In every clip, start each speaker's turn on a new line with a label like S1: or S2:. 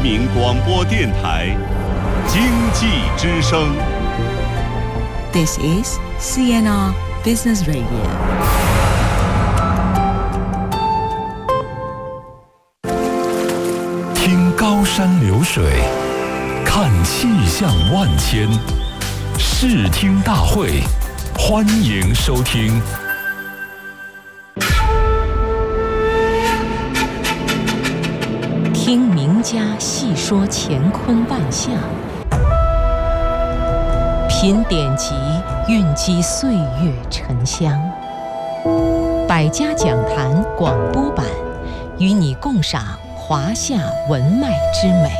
S1: 民广播电台经济之声。
S2: This is CNR Business Radio.
S3: 听高山流水，看气象万千，视听大会，欢迎收听。
S4: 听名家细说乾坤万象，品典籍蕴积岁月沉香。百家讲坛广播版，与你共赏华夏文脉之美。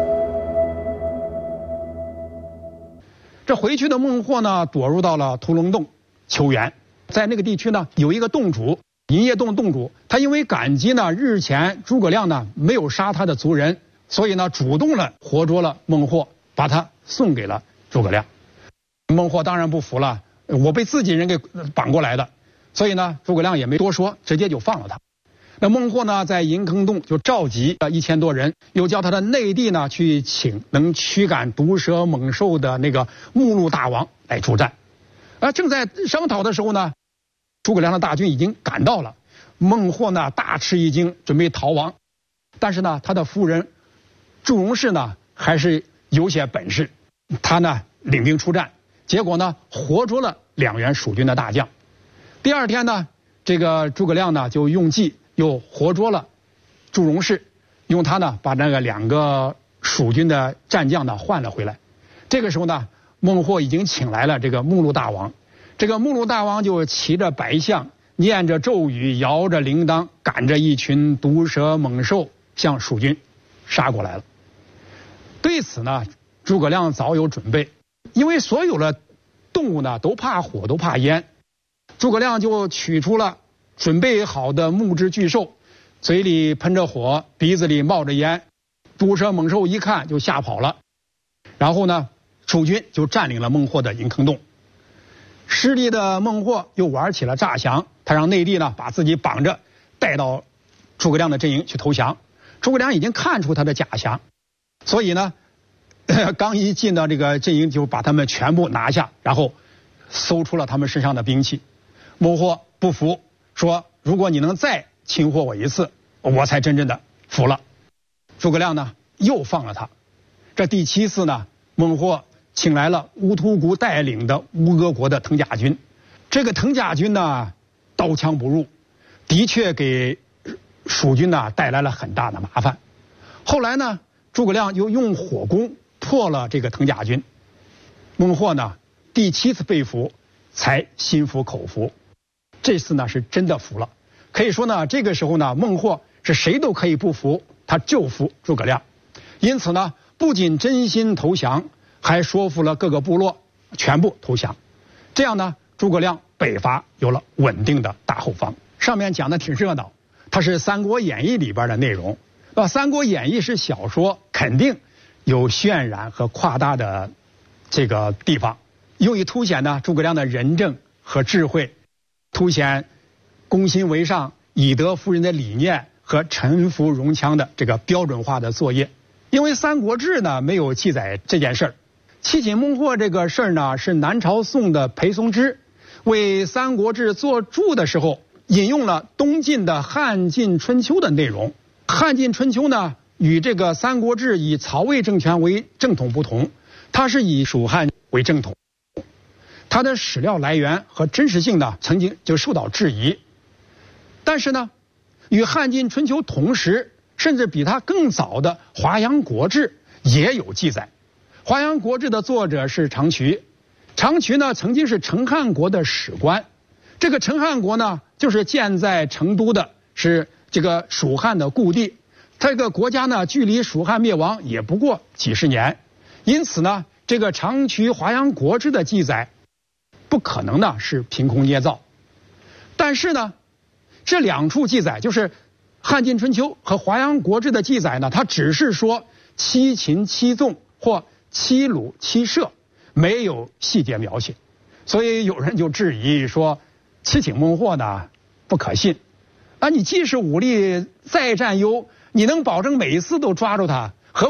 S5: 这回去的孟获呢，躲入到了屠龙洞求援。在那个地区呢，有一个洞主，银叶洞洞主，他因为感激呢日前诸葛亮呢没有杀他的族人，所以呢主动了活捉了孟获，把他送给了诸葛亮。孟获当然不服了，我被自己人给绑过来的，所以呢诸葛亮也没多说，直接就放了他。那孟获呢在银坑洞就召集了1000多人，又叫他的内弟呢去请能驱赶毒蛇猛兽的那个目录大王来出战。正在商讨的时候呢，诸葛亮的大军已经赶到了。孟获呢大吃一惊，准备逃亡，但是呢他的夫人祝融氏呢还是有些本事，他呢领兵出战，结果呢活捉了2员蜀军的大将。第二天呢，这个诸葛亮呢就用计又活捉了祝融氏，用他呢把那个2个蜀军的战将呢换了回来。这个时候呢，孟获已经请来了这个目录大王，这个目录大王就骑着白象，念着咒语，摇着铃铛，赶着一群毒蛇猛兽向蜀军杀过来了。对此呢，诸葛亮早有准备，因为所有的动物呢都怕火，都怕烟。诸葛亮就取出了准备好的木质巨兽，嘴里喷着火，鼻子里冒着烟，毒蛇猛兽一看就吓跑了。然后呢，蜀军就占领了孟获的银坑洞。失利的孟获又玩起了诈降，他让内弟呢把自己绑着带到诸葛亮的阵营去投降。诸葛亮已经看出他的假降，所以呢刚一进到这个阵营就把他们全部拿下，然后搜出了他们身上的兵器。孟获不服，说如果你能再擒获我一次，我才真正的服了。诸葛亮呢又放了他。这第7次呢，孟获请来了乌突骨带领的乌阿国的藤甲军。这个藤甲军呢刀枪不入，的确给蜀军呢带来了很大的麻烦。后来呢，诸葛亮又用火攻破了这个藤甲军。孟获呢第7次被俘，才心服口服。这次呢是真的服了。可以说呢，这个时候呢，孟获是谁都可以不服，他就服诸葛亮。因此呢，不仅真心投降，还说服了各个部落全部投降。这样呢，诸葛亮北伐有了稳定的大后方。上面讲的挺热闹，它是《三国演义》里边的内容。《三国演义》是小说，肯定有渲染和夸大的这个地方，用以凸显呢诸葛亮的仁政和智慧，凸显攻心为上、以德服人的理念和臣服容羌的这个标准化的作业。因为《三国志》呢没有记载这件事儿，弃擒孟获这个事儿呢是南朝宋的裴松之为《三国志》作注的时候引用了东晋的《汉晋春秋》的内容。《汉晋春秋》呢与这个《三国志》以曹魏政权为正统不同，它是以蜀汉为正统，它的史料来源和真实性呢曾经就受到质疑。但是呢，与《汉晋春秋》同时，甚至比它更早的《华阳国志》也有记载。《华阳国志》的作者是长渠，长渠呢曾经是成汉国的史官。这个成汉国呢就是建在成都的，是这个蜀汉的故地。这个国家呢距离蜀汉灭亡也不过几十年，因此呢这个长渠《华阳国志》的记载不可能呢是凭空捏造。但是呢，这2处记载，就是《汉晋春秋》和《华阳国志》的记载呢，它只是说七擒七纵或七虏七射，没有细节描写。所以有人就质疑说，七擒孟获呢不可信。你即使武力再占优，你能保证每一次都抓住他？